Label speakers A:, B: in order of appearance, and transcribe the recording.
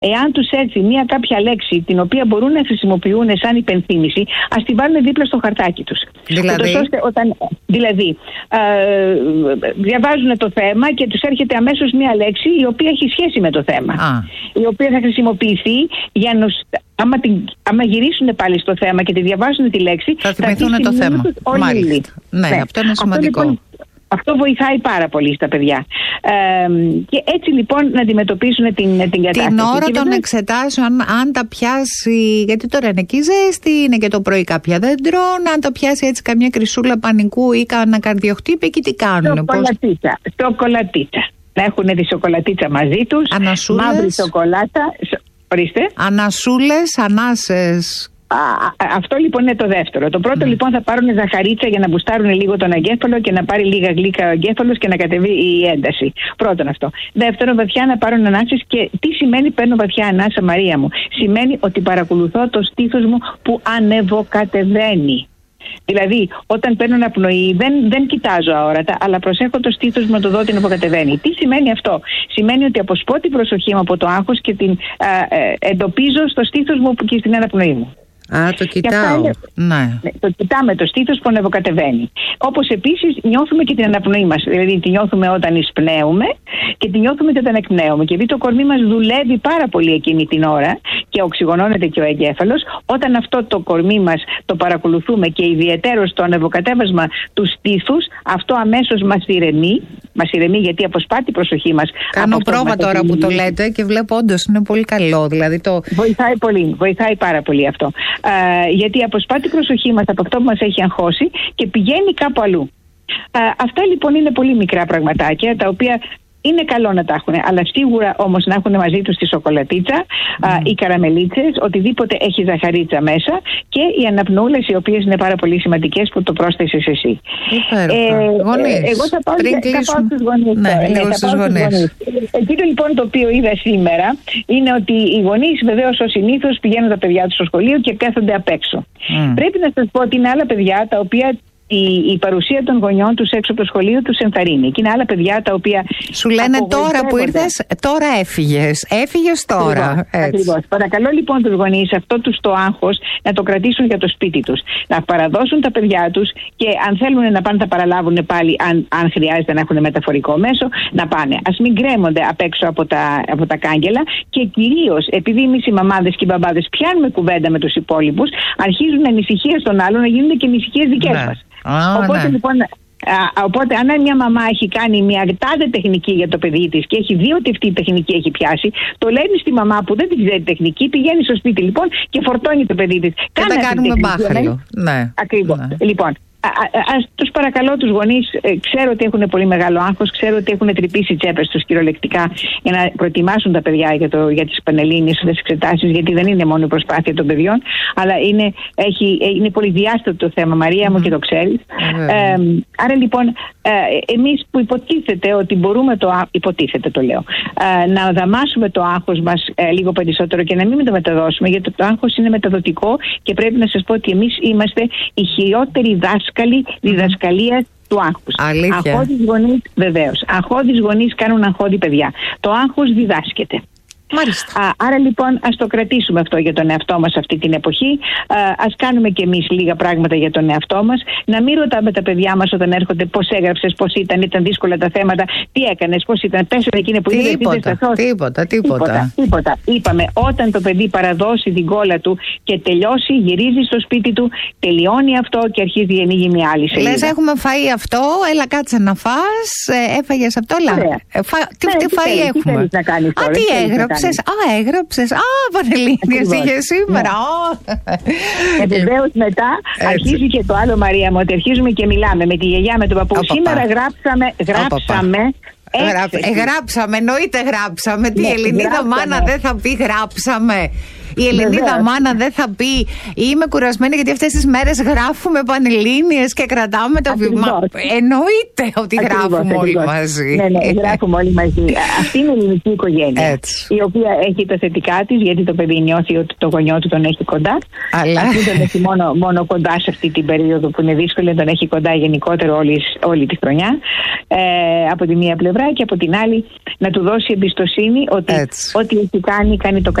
A: εάν τους έρθει μια κάποια λέξη την οποία μπορούν να χρησιμοποιούν σαν υπενθύμηση, ας τη βάλουν δίπλα στο χαρτάκι τους. Δηλαδή, διαβάζουν το θέμα και τους έρχεται αμέσως μια λέξη η οποία έχει σχέση με το θέμα. Η οποία θα χρησιμοποιηθεί για να. Άμα γυρίσουν πάλι στο θέμα και τη διαβάσουν τη λέξη,
B: θα θυμηθούν το θέμα. Μάλιστα. Ναι, αυτό είναι σημαντικό.
A: Αυτό βοηθάει πάρα πολύ στα παιδιά. Και έτσι λοιπόν να αντιμετωπίσουν την κατάσταση.
B: Την ώρα των εξετάσεων, αν τα πιάσει, γιατί τώρα είναι και η ζέστη, είναι και το πρωί κάποια δεν τρώνε, αν τα πιάσει έτσι καμιά κρυσούλα πανικού ή κανένα καρδιοχτύπη, εκεί τι κάνουν?
A: Σοκολατίτσα. Να έχουν τη σοκολατίτσα μαζί τους.
B: Ανασούλες.
A: Μαύρη σοκολάτα. Ορίστε.
B: Ανασούλες, ανάσες.
A: Αυτό λοιπόν είναι το δεύτερο. Το πρώτο λοιπόν θα πάρουν ζαχαρίτσα για να μπουστάρουν λίγο τον εγκέφαλο και να πάρει λίγα γλύκα ο εγκέφαλος και να κατεβεί η ένταση. Πρώτον αυτό. Δεύτερον, βαθιά να πάρουν ανάσες. Και τι σημαίνει παίρνω βαθιά ανάσα, Μαρία μου? Σημαίνει ότι παρακολουθώ το στήθος μου που ανεβοκατεβαίνει. Δηλαδή, όταν παίρνω αναπνοή, δεν κοιτάζω αόρατα, αλλά προσέχω το στήθος μου να το δω ότι ανεβοκατεβαίνει. Τι σημαίνει αυτό? Σημαίνει ότι αποσπώ την προσοχή μου από το άγχος και την εντοπίζω στο στήθος μου και στην αναπνοή μου.
B: Το κοιτάω. Ναι.
A: Το κοιτάμε το στήθος που ανεβοκατεβαίνει. Όπως επίσης νιώθουμε και την αναπνοή μας. Δηλαδή τη νιώθουμε όταν εισπνέουμε και τη νιώθουμε και όταν εκπνέουμε. Και επειδή το κορμί μας δουλεύει πάρα πολύ εκείνη την ώρα και οξυγονώνεται και ο εγκέφαλος, όταν αυτό το κορμί μας το παρακολουθούμε και ιδιαιτέρως το ανεβοκατέβασμα του στήθους, αυτό αμέσως μας ηρεμεί. Μας ηρεμεί γιατί αποσπά την προσοχή μας.
B: Κάνω πρόβα τώρα που το λέτε και βλέπω όντως είναι πολύ καλό. Δηλαδή
A: Βοηθάει πολύ, βοηθάει πάρα πολύ αυτό. Γιατί αποσπά την προσοχή μας από αυτό που μας έχει αγχώσει και πηγαίνει κάπου αλλού. Αυτά λοιπόν είναι πολύ μικρά πραγματάκια τα οποία είναι καλό να τα έχουν, αλλά σίγουρα όμως να έχουν μαζί τους τη σοκολατίτσα, οι καραμελίτσες, οτιδήποτε έχει ζαχαρίτσα μέσα και οι αναπνοούλες, οι οποίες είναι πάρα πολύ σημαντικές που το πρόσθεσες εσύ. Εγώ θα πάω στους γονείς. Εκείνο λοιπόν το οποίο είδα σήμερα είναι ότι οι γονείς βεβαίως ως συνήθως πηγαίνουν τα παιδιά τους στο σχολείο και κάθονται απ' έξω. Πρέπει να σας πω ότι είναι άλλα παιδιά τα οποία η παρουσία των γονιών τους έξω από το σχολείο τους ενθαρρύνει. Και είναι άλλα παιδιά τα οποία.
B: Σου λένε τώρα που ήρθες, τώρα έφυγες. Έφυγες τώρα.
A: Ακριβώς. Παρακαλώ λοιπόν τους γονείς αυτό τους το άγχος να το κρατήσουν για το σπίτι τους. Να παραδώσουν τα παιδιά τους και αν θέλουν να πάνε τα παραλάβουν πάλι, αν χρειάζεται να έχουν μεταφορικό μέσο, να πάνε. Ας μην γκρέμονται απ' έξω από τα κάγκελα και κυρίως επειδή εμείς οι μαμάδες και οι μπαμπάδες πιάνουμε κουβέντα με τους υπόλοιπους, αρχίζουν ανησυχίες στον άλλον να γίνονται και ανησυχίες δικές μας. Οπότε λοιπόν, αν μια μαμά έχει κάνει μια τάδε τεχνική για το παιδί της και έχει δει ότι αυτή η τεχνική έχει πιάσει, το λέει στη μαμά που δεν την ξέρει τεχνική, πηγαίνει στο σπίτι λοιπόν και φορτώνει το παιδί της.
B: Και τα κάνουμε μπάχαλο. Ναι.
A: Ακριβώς. Ναι. Λοιπόν, τους παρακαλώ τους γονείς, ξέρω ότι έχουν πολύ μεγάλο άγχος, ξέρω ότι έχουν τρυπήσει τσέπες τους κυριολεκτικά για να προετοιμάσουν τα παιδιά για τις πανελλήνιες, τις εξετάσεις, γιατί δεν είναι μόνο η προσπάθεια των παιδιών, αλλά είναι πολυδιάστατο το θέμα, Μαρία μου, και το ξέρεις. Άρα λοιπόν, εμείς που υποτίθεται ότι μπορούμε υποτίθεται το λέω, να δαμάσουμε το άγχος μας λίγο περισσότερο και να μην το μεταδώσουμε, γιατί το άγχος είναι μεταδοτικό και πρέπει να σας πω ότι εμείς είμαστε οι χειρότεροι δάσκαλοι διδασκαλίας του άγχους. Αγχώδεις γονείς, βεβαίως. Αγχώδεις γονείς κάνουν αγχώδη παιδιά. Το άγχος διδάσκεται.
B: Μάλιστα.
A: Άρα λοιπόν ας το κρατήσουμε αυτό για τον εαυτό μας αυτή την εποχή. Ας κάνουμε κι εμείς λίγα πράγματα για τον εαυτό μας. Να μην ρωτάμε τα παιδιά μας όταν έρχονται πώς έγραψες, πώς ήταν δύσκολα τα θέματα, τι έκανες, πώς ήταν, πέσανε εκείνη που Τίποτα. Είπαμε, όταν το παιδί παραδώσει την κόλλα του και τελειώσει, γυρίζει στο σπίτι του, τελειώνει αυτό και αρχίζει να ανοίγει μια άλλη σελίδα.
B: Λες, έχουμε φαΐ αυτό, έλα κάτσε να φας, έφαγες αυτό, τι φαΐ έχουμε. Τι έγραψες. Έγραψες. Πανελλήνιες είχε σήμερα.
A: Και βεβαίως μετά αρχίζει και το άλλο, Μαρία μου, ότι αρχίζουμε και μιλάμε με τη γιαγιά, με τον παππού. Σήμερα γράψαμε.
B: Γράψαμε, εννοείται γράψαμε. Τι Ελληνίδα μάνα δεν θα πει γράψαμε. Η Ελληνίδα μάνα δεν θα πει είμαι κουρασμένη γιατί αυτές τις μέρες γράφουμε πανελλήνιες και κρατάμε το βήμα. Εννοείται ότι γράφουμε όλοι μαζί.
A: Ναι, γράφουμε όλοι μαζί. Αυτή είναι η ελληνική οικογένεια. Η οποία έχει τα θετικά της, γιατί το παιδί νιώθει ότι το γονιό του τον έχει κοντά. Αλλά δεν τον έχει μόνο κοντά σε αυτή την περίοδο που είναι δύσκολη, τον έχει κοντά γενικότερα όλη τη χρονιά. Από τη μία πλευρά, και από την άλλη να του δώσει εμπιστοσύνη ότι ό,τι έχει κάνει το